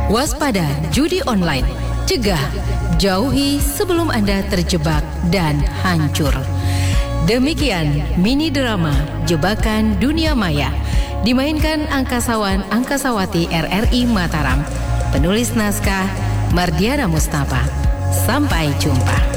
Waspada judi online. Cegah, jauhi sebelum Anda terjebak dan hancur. Demikian mini drama Jebakan Dunia Maya, dimainkan angkasawan angkasawati RRI Mataram. Penulis naskah Mardiana Mustafa. Sampai jumpa.